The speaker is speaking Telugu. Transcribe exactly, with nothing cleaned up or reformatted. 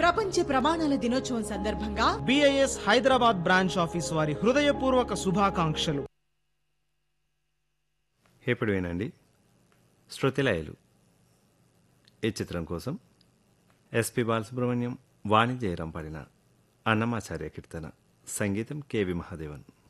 ప్రపంచ ప్రమాణాల దినోత్సవం సందర్భంగా బిఐఎస్ హైదరాబాద్ బ్రాంచ్ ఆఫీస్ వారి హృదయపూర్వక శుభాకాంక్షలు. ఇప్పుడు వినండి శృతిలయలు. ఈ చిత్రం కోసం ఎస్పి బాలసుబ్రహ్మణ్యం, వాణి జయరాం పాడిన అన్నమాచార్య కీర్తన, సంగీతం కెవి మహాదేవన్.